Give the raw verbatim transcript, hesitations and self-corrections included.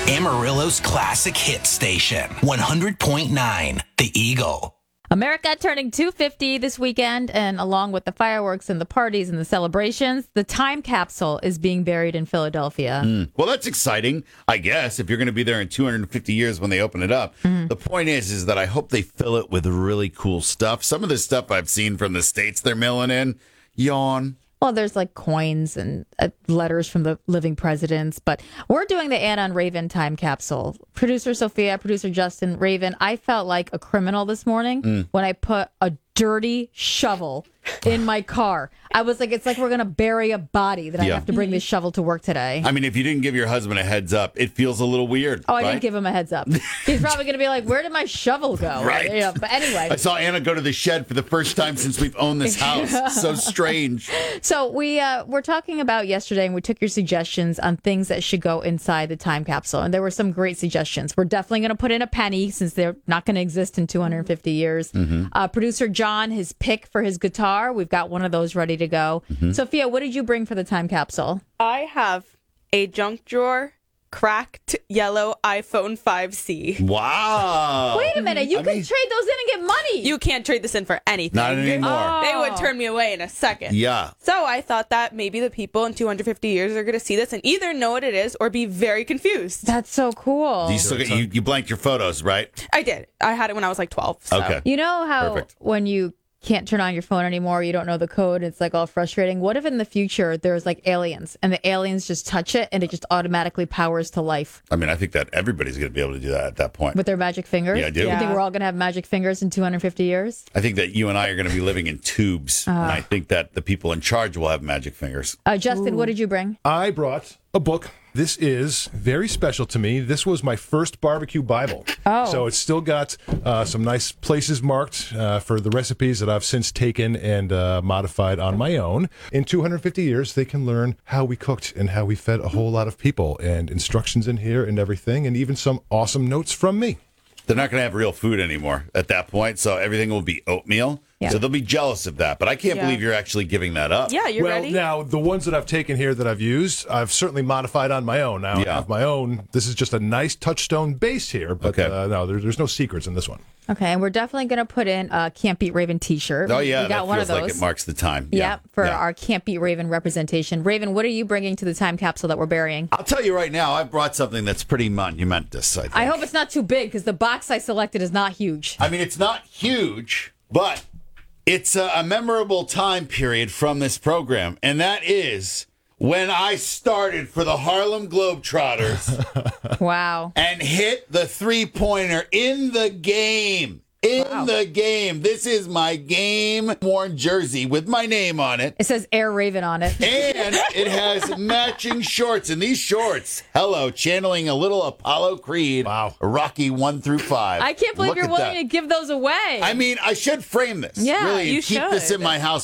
Amarillo's classic hit station, one hundred point nine, The Eagle. America turning two hundred fifty this weekend, and along with the fireworks and the parties and the celebrations, the time capsule is being buried in Philadelphia. Mm. Well, that's exciting, I guess, if you're going to be there in two hundred fifty years when they open it up. Mm. The point is, is that I hope they fill it with really cool stuff. Some of the stuff I've seen from the States they're milling in, yawn. Well, there's like coins and uh, letters from the living presidents, but we're doing the Anna and Raven time capsule. Producer Sophia, producer Justin, Raven, I felt like a criminal this morning mm. when I put a dirty shovel in my car. I was like, it's like we're going to bury a body that I Yeah. have to bring this shovel to work today. I mean, if you didn't give your husband a heads up, it feels a little weird. Oh, I right? didn't give him a heads up. He's probably going to be like, where did my shovel go? Right. Yeah, but anyway. I saw Anna go to the shed for the first time since we've owned this house. So strange. So we uh, were talking about yesterday, and we took your suggestions on things that should go inside the time capsule. And there were some great suggestions. We're definitely going to put in a penny since they're not going to exist in two hundred fifty years. Mm-hmm. Uh, producer John, his pick for his guitar, we've got one of those ready to go. Mm-hmm. Sophia, what did you bring for the time capsule? I have a junk drawer cracked yellow iPhone five C. Wow. Wait a minute. You I can mean, trade those in and get money. You can't trade this in for anything. Not anymore. Oh. They would turn me away in a second. Yeah. So I thought that maybe the people in two hundred fifty years are going to see this and either know what it is or be very confused. That's so cool. You, still get, you, you blanked your photos, right? I did. I had it when I was like twelve. So. Okay. You know how Perfect. when you can't turn on your phone anymore, you don't know the code, it's like all frustrating. What if in the future there's like aliens and the aliens just touch it and it just automatically powers to life I mean, I think that everybody's going to be able to do that at that point. with their magic fingers? Yeah, I do. You Yeah. think we're all going to have magic fingers in two hundred fifty years? I think that you and I are going to be living in tubes. And I think that the people in charge will have magic fingers. Uh, Justin, what did you bring? I brought a book. This is very special to me. This was my first barbecue Bible. Oh. So it's still got uh, some nice places marked uh, for the recipes that I've since taken and uh, modified on my own. In two hundred fifty years, they can learn how we cooked and how we fed a whole lot of people, and instructions in here and everything, and even some awesome notes from me. They're not going to have real food anymore at that point, so everything will be oatmeal. Yeah. So they'll be jealous of that. But I can't Yeah. believe you're actually giving that up. Yeah, you well, ready? now, the ones that I've taken here that I've used, I've certainly modified on my own. Now, Yeah. I have my own. This is just a nice touchstone base here, but Okay. uh, no, there, there's no secrets in this one. Okay, and we're definitely going to put in a Can't Beat Raven t-shirt. Oh, yeah, we got that one feels of those. like it marks the time. Yep, for Yeah. our Can't Beat Raven representation. Raven, what are you bringing to the time capsule that we're burying? I'll tell you right now, I brought something that's pretty monumentous, I think. I hope it's not too big because the box I selected is not huge. I mean, it's not huge, but it's a, a memorable time period from this program, and that is when I started for the Harlem Globetrotters Wow. and hit the three-pointer in the game. In Wow. the game. This is my game-worn jersey with my name on it. It says Air Raven on it. And it has matching shorts. And these shorts, hello, channeling a little Apollo Creed. Wow. Rocky one through five. I can't believe Look you're at willing that. to give those away. I mean, I should frame this. Yeah, really, you and keep this should. in my house